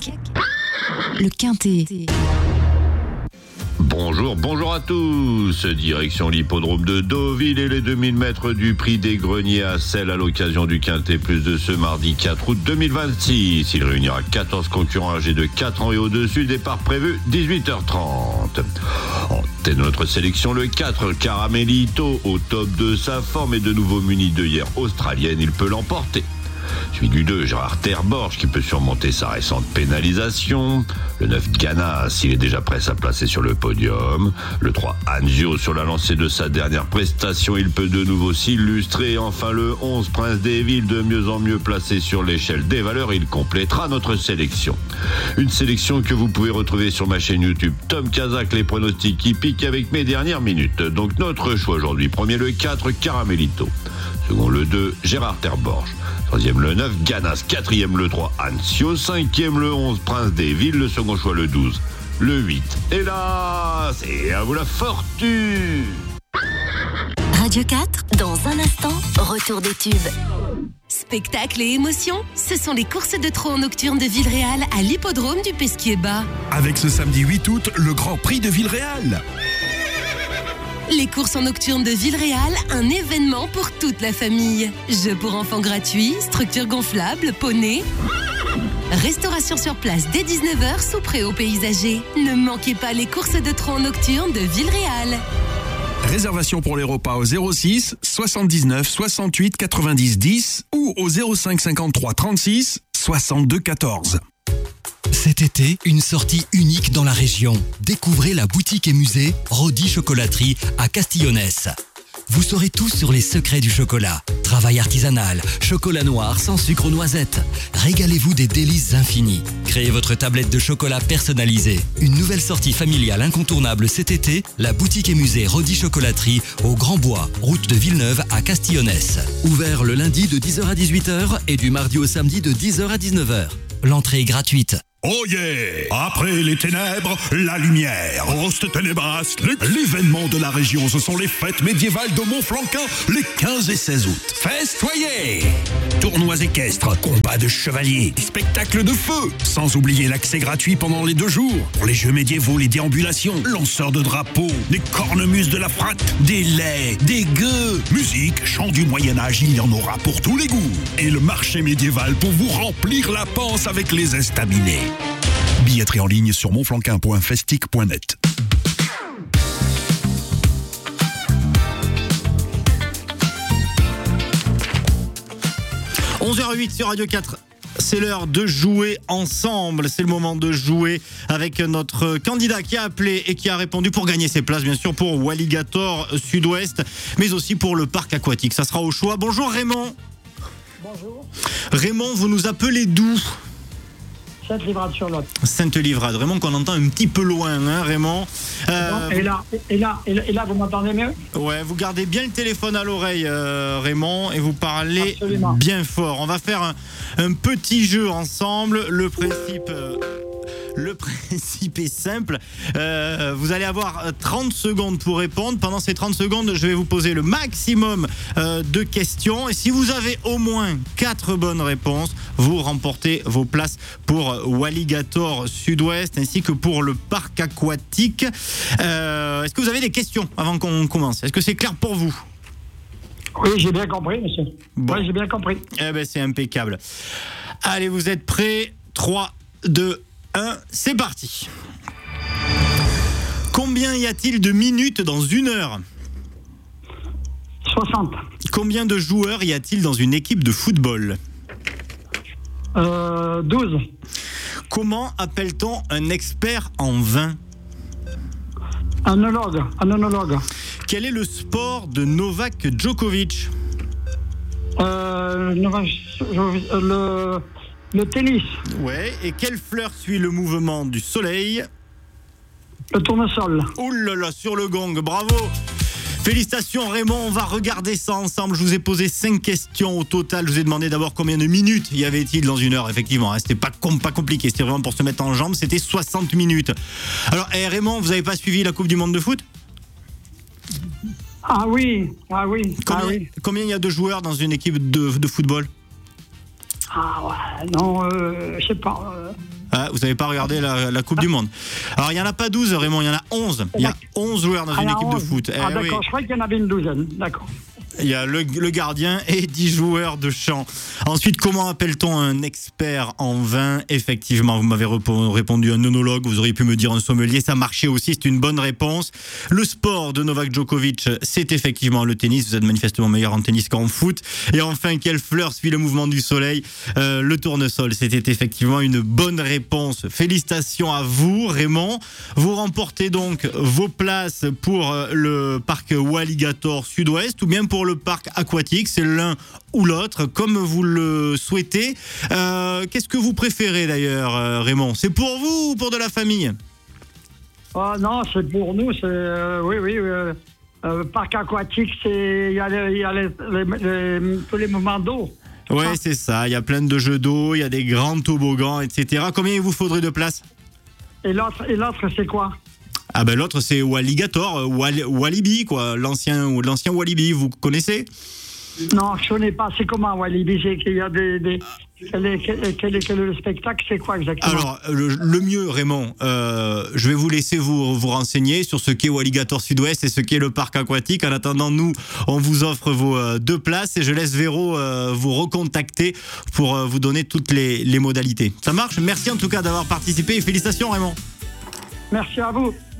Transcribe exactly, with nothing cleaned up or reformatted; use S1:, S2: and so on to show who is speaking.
S1: Classique, le Quintet.
S2: Bonjour, bonjour à tous. Direction l'hippodrome de Deauville et les deux mille mètres du prix des Greniers à Celles à l'occasion du Quintet Plus de ce mardi quatre août deux mille vingt-six. Il réunira quatorze concurrents âgés de quatre ans et au-dessus. Départ prévu dix-huit heures trente. En tête de notre sélection, le quatre, Caramelito, au top de sa forme et de nouveau muni de hier australienne, il peut l'emporter. Suivi du deux, Gérard Terborge, qui peut surmonter sa récente pénalisation. Le neuf, Ganas, il est déjà prêt à sa placer sur le podium. Le trois, Anzio, sur la lancée de sa dernière prestation, il peut de nouveau s'illustrer. Enfin, le onze, Prince des Villes, de mieux en mieux placé sur l'échelle des valeurs, il complétera notre sélection. Une sélection que vous pouvez retrouver sur ma chaîne YouTube Tom Kazak, les pronostics qui piquent avec mes dernières minutes. Donc notre choix aujourd'hui, premier le quatre, Caramelito. Second le deux, Gérard Terborge. Troisième le neuf, Ganas. Quatrième le trois, Anzio. Cinquième le onze, Prince des Villes. Le second choix le douze, le huit. Et là, c'est à vous la fortune.
S1: Radio quatre, dans un instant, retour des tubes.
S3: Spectacle et émotion, ce sont les courses de trot nocturnes de Villeréal à l'hippodrome du Pesquier-Bas.
S4: Avec ce samedi huit août, le Grand Prix de Villeréal.
S3: Les courses en nocturne de Villeréal, un événement pour toute la famille. Jeux pour enfants gratuits, structures gonflables, poney. Restauration sur place dès dix-neuf heures sous préau paysager. Ne manquez pas les courses de trot nocturnes de Villeréal.
S4: Réservation pour les repas au zéro six soixante-dix-neuf soixante-huit quatre-vingt-dix dix ou au zéro cinq cinquante-trois trente-six soixante-deux quatorze.
S5: Cet été, une sortie unique dans la région. Découvrez la boutique et musée Rodi Chocolaterie à Castillonnès. Vous saurez tout sur les secrets du chocolat. Travail artisanal, chocolat noir sans sucre aux noisettes. Régalez-vous des délices infinies. Créez votre tablette de chocolat personnalisée. Une nouvelle sortie familiale incontournable cet été, la boutique et musée Rodi Chocolaterie au Grand Bois, route de Villeneuve à Castillonnès. Ouvert le lundi de dix heures à dix-huit heures et du mardi au samedi de dix heures à dix-neuf heures. L'entrée est gratuite.
S4: Oh yeah! Après les ténèbres, la lumière. Host Ténébras, l'événement de la région, ce sont les fêtes médiévales de Montflanquin, les quinze et seize août. Festoyez! Tournois équestres, combats de chevaliers, spectacles de feu, sans oublier l'accès gratuit pendant les deux jours. Pour les jeux médiévaux, les déambulations, lanceurs de drapeaux, des cornemuses de la frate, des laits, des gueux, musique, chants du Moyen-Âge, il y en aura pour tous les goûts. Et le marché médiéval pour vous remplir la panse avec les estaminets. Billetterie en ligne sur montflanquin point festic point net.
S6: onze heures huit sur Radio quatre. C'est l'heure de jouer ensemble. C'est le moment de jouer avec notre candidat qui a appelé et qui a répondu pour gagner ses places, bien sûr, pour Walligator Sud-Ouest, mais aussi pour le parc aquatique. Ça sera au choix. Bonjour Raymond.
S7: Bonjour.
S6: Raymond, vous nous appelez d'où ?
S7: Sainte-Livrade-sur-Lot.
S6: Sainte-Livrade, Raymond, qu'on entend un petit peu loin, hein, Raymond.
S7: Euh, et, là, et, là, et, là, et là, vous m'entendez mieux ?
S6: Ouais, vous gardez bien le téléphone à l'oreille, euh, Raymond, et vous parlez
S7: Absolument.
S6: Bien fort. On va faire un, un petit jeu ensemble. Le principe... Euh, Le principe est simple. Euh, vous allez avoir trente secondes pour répondre. Pendant ces trente secondes, je vais vous poser le maximum euh, de questions. Et si vous avez au moins quatre bonnes réponses, vous remportez vos places pour Walligator Sud-Ouest ainsi que pour le parc aquatique. Euh, est-ce que vous avez des questions avant qu'on commence ? Est-ce que c'est clair pour vous ?
S7: Oui, j'ai bien compris, monsieur.
S6: Bon.
S7: Oui, j'ai bien compris.
S6: Eh ben, c'est impeccable. Allez, vous êtes prêts ? trois, deux, un, c'est parti. Combien y a-t-il de minutes dans une heure ?
S7: soixante.
S6: Combien de joueurs y a-t-il dans une équipe de football ?
S7: Euh, douze.
S6: Comment appelle-t-on un expert en vin ?
S7: Un onologue. Un onologue.
S6: Quel est le sport de Novak Djokovic ?
S7: Euh, le, le tennis.
S6: Ouais, et quelle fleur suit le mouvement du soleil ?
S7: Le tournesol.
S6: Oh là là, sur le gong, bravo ! Félicitations Raymond, on va regarder ça ensemble. Je vous ai posé cinq questions au total. Je vous ai demandé d'abord combien de minutes y avait-il dans une heure. Effectivement, hein, c'était pas, com- pas compliqué, c'était vraiment pour se mettre en jambes. C'était soixante minutes. Alors hey, Raymond, vous avez pas suivi la Coupe du Monde de foot ?
S7: Ah oui, ah oui,
S6: Combien,
S7: ah oui.
S6: combien il y a de joueurs dans une équipe de, de football ?
S7: Ah ouais, non, euh, je sais pas. Euh,
S6: Ah, vous n'avez pas regardé la, la Coupe du Monde. Alors, il n'y en a pas douze, Raymond, il y en a onze. Il y a onze joueurs dans
S7: Ah,
S6: une
S7: il y a
S6: équipe de
S7: onze.
S6: foot.
S7: Ah,
S6: Eh
S7: d'accord,
S6: oui.
S7: je croyais qu'il y en avait une douzaine. D'accord.
S6: Il y a le, le gardien et dix joueurs de champ. Ensuite, comment appelle-t-on un expert en vin? Effectivement, vous m'avez repo- répondu un œnologue, vous auriez pu me dire un sommelier, ça marchait aussi, c'est une bonne réponse. Le sport de Novak Djokovic, c'est effectivement le tennis, vous êtes manifestement meilleur en tennis qu'en foot. Et enfin, quelle fleur suit le mouvement du soleil? euh, Le tournesol, c'était effectivement une bonne réponse. Félicitations à vous, Raymond. Vous remportez donc vos places pour euh, le parc Walligator Sud-Ouest ou bien pour le parc aquatique, c'est l'un ou l'autre, comme vous le souhaitez. Euh, qu'est-ce que vous préférez d'ailleurs, euh, Raymond? C'est pour vous ou pour de la famille?
S7: Ah non, c'est pour nous, c'est... euh, oui, oui. Euh, euh, parc aquatique, c'est... Il y a, les, il y a les, les, les, tous les moments d'eau.
S6: Ouais,
S7: Ah.
S6: c'est ça. Il y a plein de jeux d'eau, il y a des grands toboggans, et cetera. Combien il vous faudrait de place?
S7: Et l'autre, et l'autre c'est quoi?
S6: Ah ben l'autre, c'est Walligator, euh, Wal- Walibi, quoi. L'ancien, l'ancien Walibi, vous connaissez?
S7: Non, je connais pas. C'est comment, Walibi? C'est qu'il y a des... des... Quel, est, quel, est, quel, est, quel est le spectacle? C'est quoi exactement?
S6: Alors, le, le mieux, Raymond, euh, je vais vous laisser vous, vous renseigner sur ce qu'est Walligator Sud-Ouest et ce qu'est le parc aquatique. En attendant, nous, on vous offre vos euh, deux places et je laisse Véro euh, vous recontacter pour euh, vous donner toutes les, les modalités. Ça marche? Merci en tout cas d'avoir participé et félicitations, Raymond.
S7: Merci à vous.